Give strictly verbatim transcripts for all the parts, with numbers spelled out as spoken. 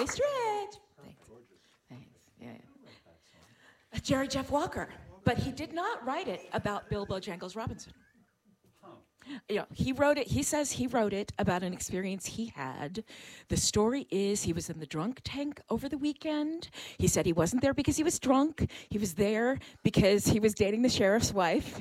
Billy Stritch. Thanks. Thanks. Yeah. yeah. Jerry Jeff Walker, but he did not write it about Bill Bojangles Robinson. You know, he wrote it, he says he wrote it about an experience he had. The story is he was in the drunk tank over the weekend. He said he wasn't there because he was drunk. He was there because he was dating the sheriff's wife.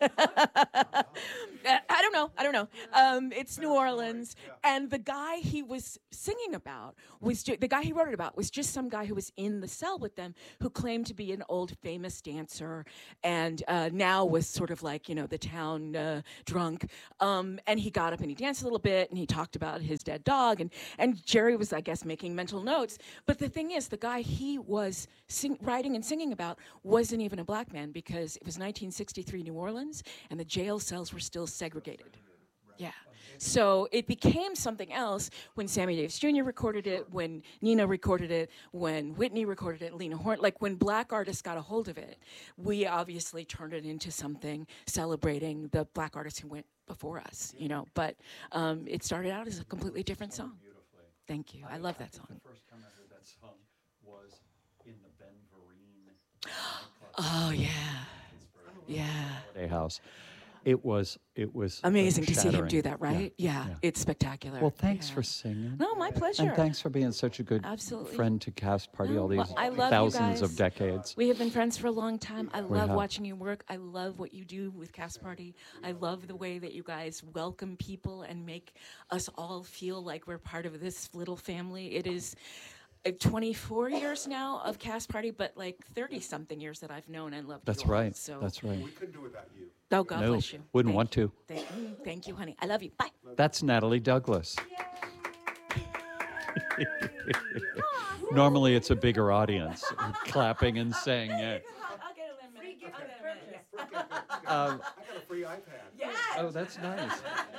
I don't know, I don't know. Um, it's New Orleans. And the guy he was singing about, was ju- the guy he wrote it about was just some guy who was in the cell with them who claimed to be an old famous dancer and uh, now was sort of like, you know, the town uh, drunk. Um, and he got up and he danced a little bit and he talked about his dead dog. And, and Jerry was, I guess, making mental notes. But the thing is, the guy he was sing- writing and singing about wasn't even a black man because it was nineteen sixty-three New Orleans and the jail cells were still segregated. Yeah. So it became something else when Sammy Davis Junior recorded it, when Nina recorded it, when Whitney recorded it, Lena Horne, like when black artists got a hold of it, we obviously turned it into something celebrating the black artists who went before us, you know, but um, it started out as a completely different song. Thank you. I, I love that song. The first time I heard that song was in the Ben Vereen. Oh, yeah. Yeah. Holiday House. It was it was amazing to see him shattering. do that, right? Yeah, Yeah, yeah. It's spectacular. Well, thanks yeah. for singing. No, my pleasure. And thanks for being such a good Absolutely. friend to Cast Party No, all well, these I love thousands you of guys. decades. We have been friends for a long time. I We love have. watching you work. I love what you do with Cast Party. I love the way that you guys welcome people and make us all feel like we're part of this little family. It is uh, twenty-four years now of Cast Party, but like thirty-something years that I've known and loved That's you all. right. So, That's right. We couldn't do without you. oh, God No, bless you. wouldn't Thank want you. to. Thank, mm, thank you, honey. I love you. Bye. That's Natalie Douglas. Normally it's a bigger audience clapping and saying, yeah. I'll get a minute. I'll get a minute. Um, I got a free iPad. Yes. oh, that's nice.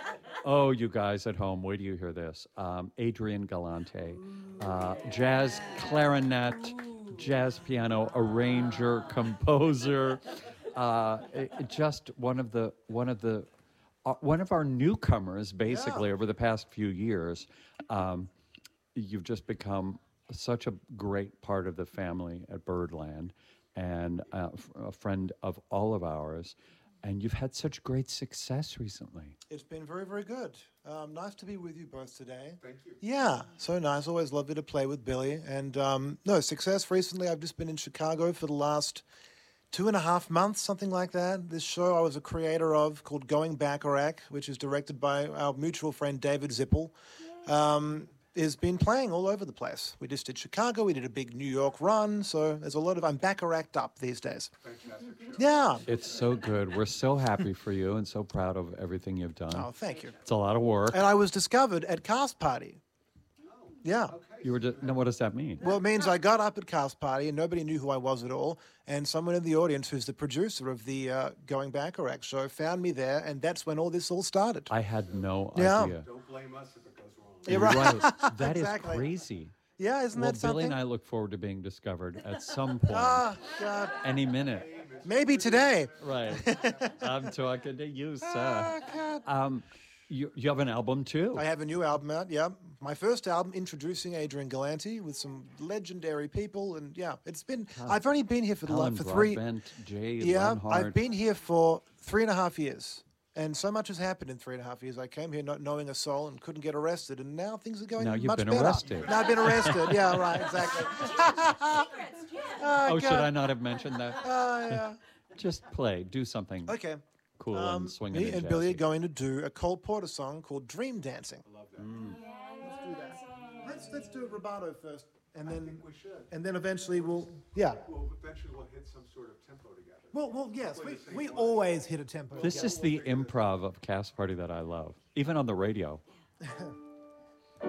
Oh, you guys at home, wait till you hear this. Um, Adrian Galante, uh, jazz clarinet, jazz piano arranger, composer. Uh, it- it just one of the one of the uh, one of our newcomers, basically, Yeah. over the past few years. Um, you've just become such a great part of the family at Birdland, and uh, f- a friend of all of ours. And you've had such great success recently. It's been very, very good. Um, nice to be with you both today. Thank you. Yeah, so nice. Always lovely to play with Billy. And um, no, success recently. I've just been in Chicago for the last two and a half months, something like that. This show I was a creator of called Going Bacharach, which is directed by our mutual friend David Zippel, um, has been playing all over the place. We just did Chicago. We did a big New York run. So there's a lot of, I'm Bacharached up these days. Fantastic show. Yeah. It's so good. We're so happy for you and so proud of everything you've done. Oh, thank you. It's a lot of work. And I was discovered at Cast Party. Yeah. You were just, no, what does that mean? Well, it means I got up at Cast Party and nobody knew who I was at all. And someone in the audience who's the producer of the uh, Going Bacharach show found me there, and that's when all this all started. I had no Yeah. idea. Don't blame us if it goes wrong. You're You're right. right. That is Exactly. crazy. Yeah, isn't Well, that Billy something? and I look forward to being discovered at some point, Ah, God. any minute. Maybe today. Right. I'm talking to you, Ah, sir. God. Um, you, you have an album too. I have a new album out, yeah. My first album introducing Adrian Galante with some legendary people. And yeah, it's been, I've only been here for the Alan la- for three. Broadbent, Jay Yeah, Leonhard. I've been here for three and a half years. And so much has happened in three and a half years. I came here not knowing a soul and couldn't get arrested, and now things are going Now you've much been better. arrested. Now I've been arrested. Yeah, right, exactly. Oh, God. should I not have mentioned that? Oh, yeah. Just play, do something Okay. cool Um, and swinging. me and Billy are going to do a Cole Porter song called Dream Dancing. I love that. Let's do that. Let's, let's do rubato first, and I then think we should. and then eventually we'll yeah. Well, eventually we'll hit some sort of tempo together. Well, well, yes, Play we, the same we line. always hit a tempo. This together. is the improv of Cast Party that I love, even on the radio.